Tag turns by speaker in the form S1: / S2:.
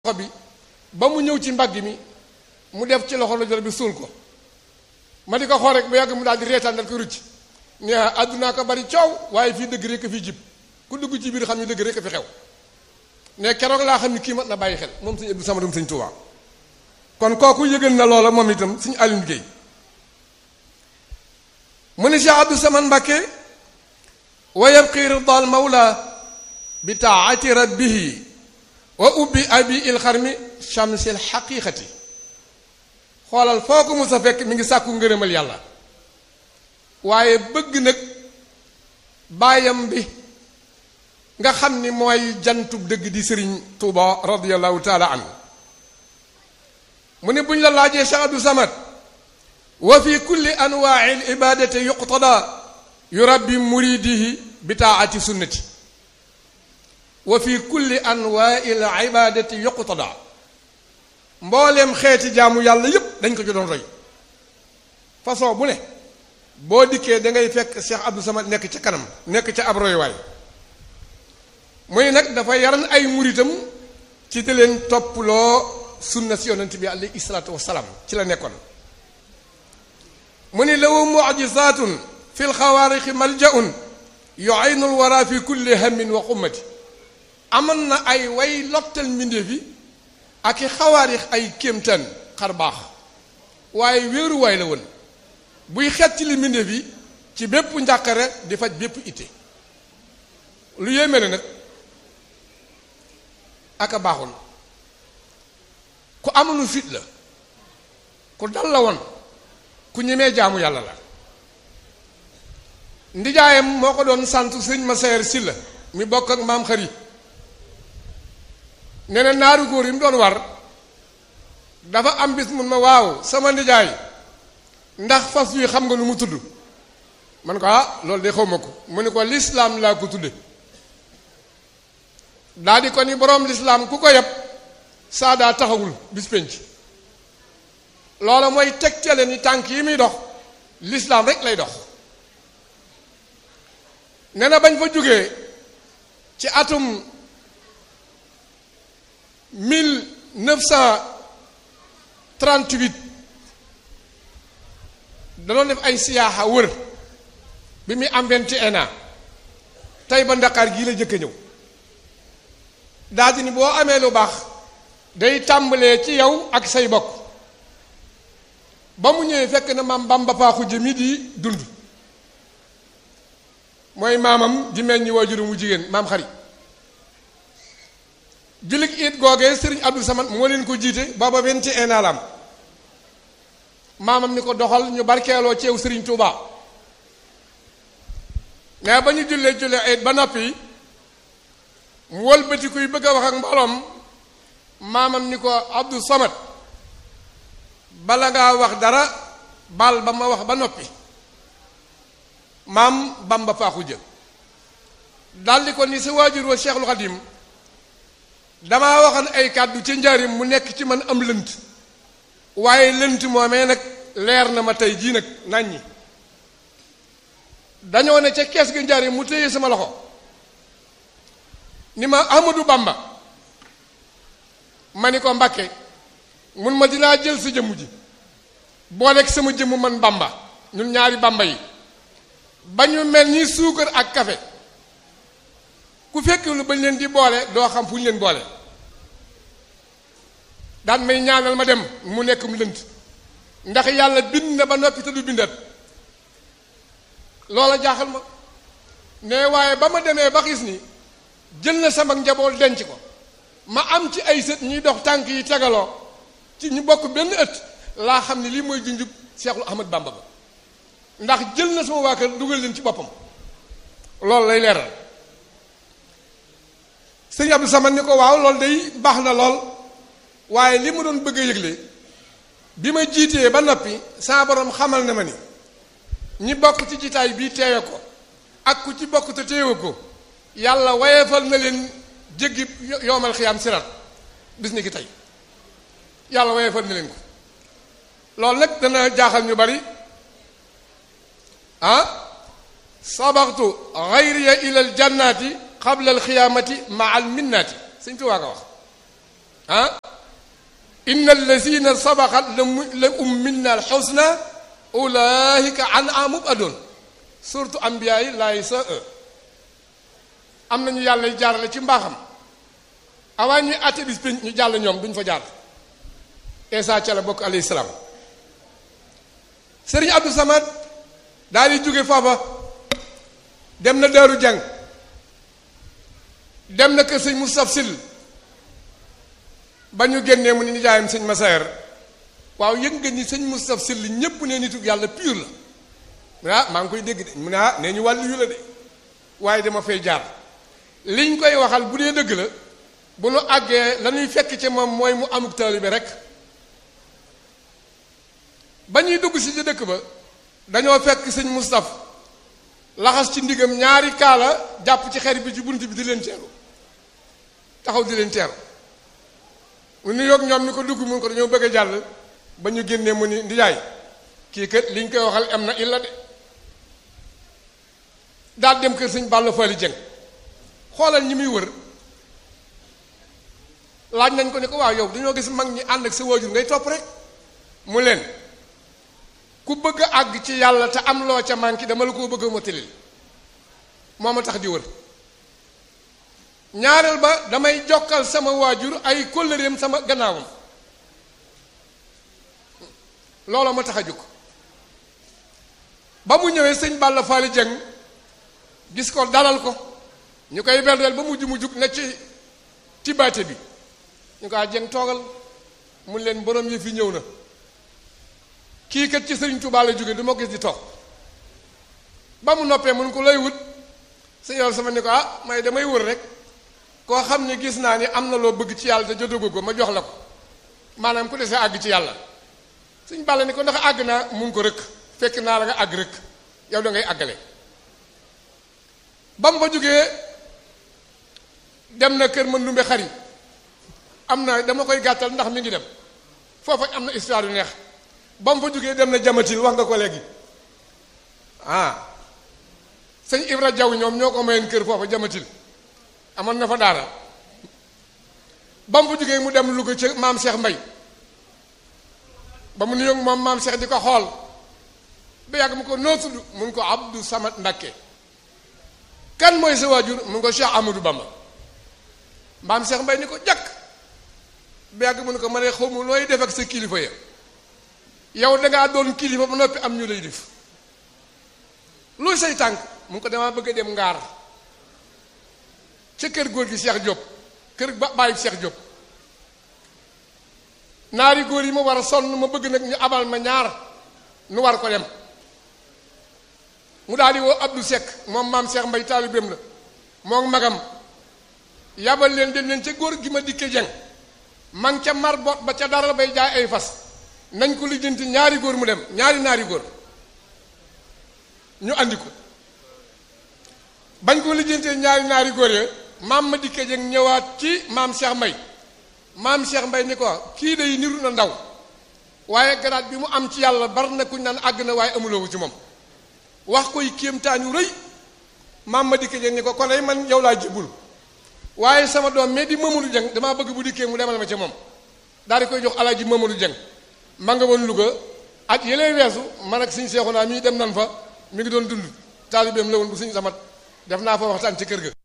S1: loxo bi ba mu ñëw ci mbagg mi mu def ci loxo la bi suul ko ma di ko xool rek ba yàgg mu daal di reetaan dal ko rucc ne àdduna ko bari coow waaye fii dëgg rek fi jib ku dugg ci biir xam ne dëgg rek fi xew ne keroog laa xam ne kii mat na bàyyi xel moom sëñ Abdou Samad sëñ Tuubaa kon kooku yëgal na loola moom itam sëñ Aliou Guèye mu ne Cheikh Abdou Samad Mbacké wa yabqi ridal mawla bi taati rabbihi wa ubbi abi il xarmi shamsil xaqiqati xoolal foo ko musa fekk mi ngi sàkku ngërëmal yàlla waaye bëgg nag baayam bi nga xam ni mooy jantub dëgg di sëriñ Tuuba radiallahu taala anhu mu ne buñ la laajee Cheikh Abdou Samad wa fi kulli anwaai l ibadati yuqtada yurabbi muridihi bi taati sunnati wa fi kulli anwaai l ibadati yuqtada mbooleem xeeti jaamu yàlla yépp dañ ko ci doon roy façon bu ne boo dikkee da ngay fekk Cheikh Abdou Samad nekk ca kanam nekk ca ab royuwaay muy nag dafa yaran ay muritam ci di leen topploo sunna si yonent bi alayhi salaatu wassalaam ci la nekkoon mu ni lawu mu'jizatun fi lxawaarixi maljaun yu'aynu lwara fi kulli hammin wa xummati amoon na ay way lottal mbindeef yi ak i xawaarix ay kéemtaan xar baax waaye wéeruwaay la woon buy xet ci li mbindeef yi ci bépp njàqare di faj bépp itte lu yéeme ne nag aka baaxul ku amulu fit la ku dal la woon ku ñemee jaamu yàlla la ndijaayam moo ko doon sant sëñ ma sayer si la mi bokk ak maam xari nee na naaru góor yi mu doon war dafa am bis mun ma waaw sama ndijaay ndax fas wi xam nga nu mu tudd man ko loolu de xaw ma ko mu ni ko lislaam laa ko tudde daa di ko ni boroom lislaam ku ko yeb saa daa taxawul bis penc loola mooy tegtale ni tànk yi muy dox lislaam rek lay dox nee na bañ fa jógee ci atum 1938 da doon def ay siyaaxa wër bi muy am 21 ans tey ba Ndakaar gii la jëkk a ñëw daal di ni boo amee lu baax day tàmbalee ci yow ak say bokk ba mu ñëwee fekk na maam Bamba Paaxu Jëmi di dund mooy maamam di meññi waajuru mu jigéen maam xari jullit it googee sëriñ Abdou Samad moo leen ko jiite booba 21 ans la am maamam ni ko doxal ñu barkeeloo ceew sëriñ Touba mais ba ñu jullee it ba noppi mu wëlbati kuy bëgg a wax ak mbooloom maamam ni ko Abdou Samad bala ngaa wax dara bal ba ma wax ba noppi maam Bamba Paaxu Jë daldi ko ni sa waajur wa Cheikhul Khadim damaa waxoon ay kàddu ci njaarim mu nekk ci man am lënt waaye lënt moomee nag leer na ma tey jii nag naññi dañoo ne ca kees ga njaarim mu téye sama loxo ni ma Ahmadou Bamba ma ni ko Mbàkke mun ma dinaa jël sa jëmm ji booleeg sama jëmm man Bamba ñun ñaari Bamba yi ba ñu mel ni suukar ak kafe ku fekk lu bañ leen di boole doo xam fu ñu leen boole daan may ñaanal ma dem mu nekk mu lënt ndax yàlla bind na ba noppi te du bindat loola jaaxal ma ne waaye ba ma demee ba gis ni jël na sama njaboot denc ko ma am ci ay sët ñuy dox tànk yi tegaloo ci ñu bokk benn ëtt laa xam ne lii mooy junjub Seexul Ahmad Bamba ba ndax jël na sama waa kër dugal leen ci boppam loolu lay leeral sëñ Abdou Samad ni ko waaw loolu day baax na lool waaye li ma doon bëgg a yëgle bi ma jiitee ba noppi saa borom xamal na ma ni ñi bokk ci jitaay bii teewe ko ak ku ci bokk te teewe ko yàlla wayefal na leen jéggi yoomal xiyaam sirat bis ni ki tey yàlla wayefal na leen ko loolu nag dana jaaxal ñu bari sabaxtu xayriya ilal jannaati qabla alxiyaamati ma al minnaati sëñ Tuubaa ko wax ah inna allazina sabaqat lahum minna alxusna ulaika anha mubadun surtout ambiya yi laay sa am nañu yàlla jaarale ci mbaaxam avant ñuy àtte bis pénc ñu jàll ñoom duñ fa jaar Isa ca la bokk alayhi salaam Sëriñ Abdou Samad daal di jóge foofa dem na Daaru Jàng dem na kër sëñ Moustapha Sil ba ñu génnee mu ni nijaayam sëñ Masayer waaw yëg nga ni sëñ Moustapha Sil ñépp ne nitu yàlla pur la maa ngi koy dégg de mu ne nee ñu wàllu yu la de waaye dama fay jaar liñ koy waxal bu dee dëgg la bu nu àggee la ñuy fekk ci moom mooy mu amuk taalibe rek ba ñuy dugg si ci dëkk ba dañoo fekk sëñ Moustapha laxas ci ndigam ñaari kaala jàpp ci xer bi ci bunt bi di leen teeru taxaw di leen teeru mu nu yoog ñoom ni ko dugg mun ko dañoo bëgg a jàll ba ñu génnee mu ni ndijaay kii kat liñ koy waxal am na illa de daal dem kër sëñ Balla Fally Dieng xoolal ñi muy wër laaj nañ ko ne ko waaw yow dañoo gis mag ñi ànd ak sa waajur ngay topp rek mu leen ku bëgg a àgg ci yàlla te am loo ca manqué dama la koo bëgg a motalil moo ma tax di wër ñaareel ba damay jokkal sama waajur ay kóllëreem sama gannaawam looloo ma tax a jóg ba mu ñëwee sëñ Balla Fally Dieng gis ko dalal ko ñu koy berdeel ba mujj mu jug ne ci tibaate bi ñu ko Dieng toogal mun leen borom yi fi ñëw na kii kat ci sëriñ Tuubaa la jóge du ma gis di toog ba mu noppee mun ko lay wut sëñ yow sama ni ko may damay wër rek koo xam ne gis naa ni am na loo bëgg ci yàlla te jotagu ko ma jox la ko maanaam ku desee àgg ci yàlla sëñ Balla ni ko ndax àgg naa mun ko rëkk fekk naa la nga àgg rëkk yow da ngay àggale ba mu fa jógee dem na kër ma ndumbe xari am na dama koy gàttal ndax mi ngi dem foofa am na histoire yu neex ba mu fa jógee dem na jamatil wax nga ko léegi sëñ Ibra Jaw ñoom ñoo ko mayeen kër foofa jamatil amoon na fa daara ba mu fa jógee mu dem Louga ca maam Cheikh Mbay ba mu nuyoog moom maam Cheikh di ko xool ba yàgg mu ko noo tudd mun ko Abdou Samad Mbakke kan mooy sa waajur mun ko Cheikh Amadou Bamba maam Cheikh Mbay ni ko jàkk ba yàgg mu ne ko ma ne xawma looy def ak sa kilifa ya yow dangaa doon kilifa ba noppi am ñu lay def luy say tànk mu ngi ko damaa bëgg a dem ngaar ca kër góor gi Cheikh Diop kër bàyyi Cheikh Diop naari góor yi ma war a sonn ma bëgg nag ñu abal ma ñaar nu war ko dem mu daal di woo Abdou Seck moom maam Cheikh Mbay taalibeem la moom magam yabal leen dem leen ca góor gi ma dikke jeng man ca mar bot ba ca dara bay jaay ay fas nañ ko lijjanti ñaari góor mu dem ñaari naari góor ñu andi ko bañ ko lijjantee ñaari naari góor ya maam ma dikke jeng ñëwaat ci maam Cheikh Mbay maam Cheikh Mbay ni ko kii day niru na ndaw waaye garaat bi mu am ci yàlla bar na kuñ naan àgg na waaye amuloowu ci moom wax koy kéemtaan yu rëy maam ma dikke jeng ni ko kon ay man yow laa jébul waaye sama doom mais di Mamadou Dieng damaa bëgg bu dikkee mu demal ma ca moom daal di koy jox alaaji Mamadou Dieng ma nga woon Louga at yëlee weesu man ak sëñ Seexuna mii dem nan fa mi ngi doon dund taalibeem la woon bu sëñ Samat def naa fa waxtaan ci kër ga